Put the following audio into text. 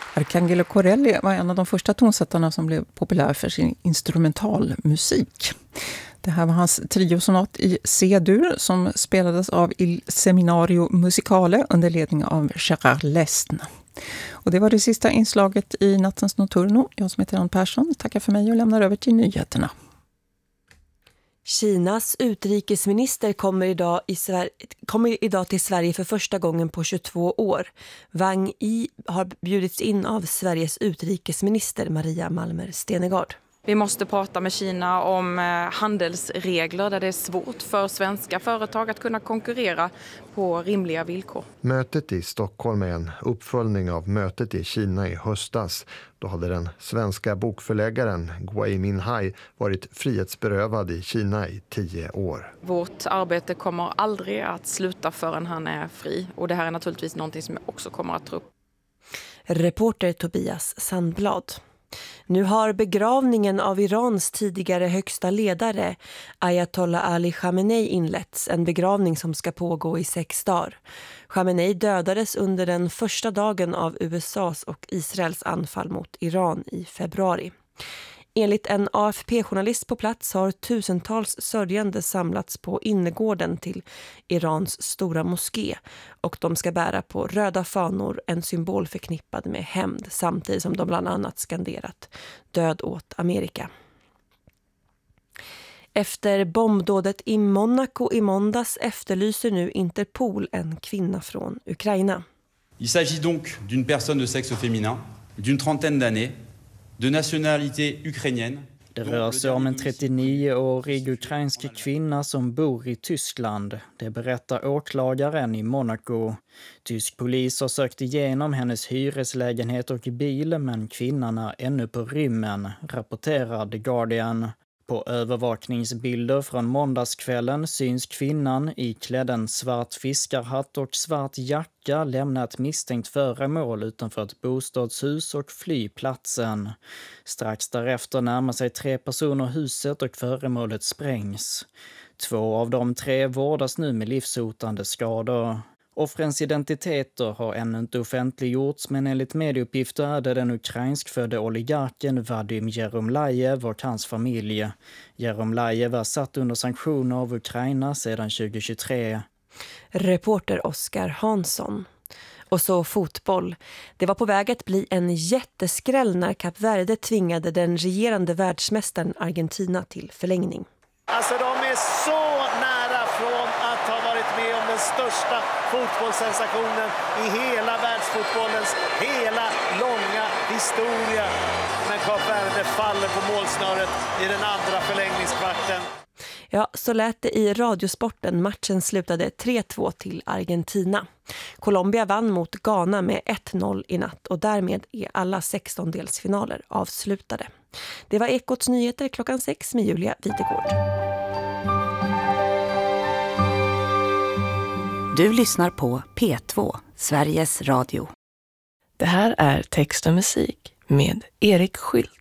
Arcangelo Corelli var en av de första tonsättarna som blev populär för sin instrumentalmusik. Det här var hans triosonat i C-dur som spelades av Il Seminario Musicale under ledning av Gerard Lesne. Och det var det sista inslaget i Nattens Nocturno. Jag som heter Ann Persson tackar för mig och lämnar över till nyheterna. Kinas utrikesminister kommer idag till Sverige för första gången på 22 år. Wang Yi har bjudits in av Sveriges utrikesminister Maria Malmer Stenegard. Vi måste prata med Kina om handelsregler där det är svårt för svenska företag att kunna konkurrera på rimliga villkor. Mötet i Stockholm är en uppföljning av mötet i Kina i höstas. Då hade den svenska bokförläggaren Gui Minhai varit frihetsberövad i Kina i 10 år. Vårt arbete kommer aldrig att sluta förrän han är fri. Och det här är naturligtvis någonting som jag också kommer att ta upp. Reporter Tobias Sandblad. Nu har begravningen av Irans tidigare högsta ledare Ayatollah Ali Khamenei inletts, en begravning som ska pågå i 6 dagar. Khamenei dödades under den första dagen av USAs och Israels anfall mot Iran i februari. Enligt en AFP-journalist på plats har tusentals sörjande samlats på innergården till Irans stora moské och de ska bära på röda fanor, en symbol förknippad med hämnd, samtidigt som de bland annat skanderat död åt Amerika. Efter bombdådet i Monaco i måndags efterlyser nu Interpol en kvinna från Ukraina. Il s'agit donc d'une personne de sexe féminin, d'une trentaine d'années, de nationalité ukrainienne. Det rör sig om en 39-årig ukrainsk kvinna som bor i Tyskland. Det berättar åklagaren i Monaco. Tysk polis har sökt igenom hennes hyreslägenhet och bil, men kvinnan är ännu på rymmen, rapporterar The Guardian. På övervakningsbilder från måndagskvällen syns kvinnan iklädd en svart fiskarhatt och svart jacka lämna ett misstänkt föremål utanför ett bostadshus och fly platsen. Strax därefter närmar sig 3 personer huset och föremålet sprängs. 2 av de 3 vårdas nu med livshotande skador. Offrens identiteter har ännu inte offentliggjorts, men enligt medieuppgifter är det den ukrainskfödde oligarken Vadim Jeromlajev och hans familj. Jeromlajev är satt under sanktioner av Ukraina sedan 2023. Reporter Oskar Hansson. Och så fotboll. Det var på väg att bli en jätteskräll när Kap Verde tvingade den regerande världsmästaren Argentina till förlängning. Alltså de är så nära från att ha varit med om den största fotbollssensationen i hela världsfotbollens hela långa historia. Men Kap Verde faller på målsnöret i den andra förlängningskvarten. Ja, så lät det i Radiosporten. Matchen slutade 3-2 till Argentina. Colombia vann mot Ghana med 1-0 i natt och därmed är alla 16-delsfinaler avslutade. Det var Ekots nyheter klockan 6 med Julia Videgård. Du lyssnar på P2, Sveriges Radio. Det här är Text och musik med Erik Skylt.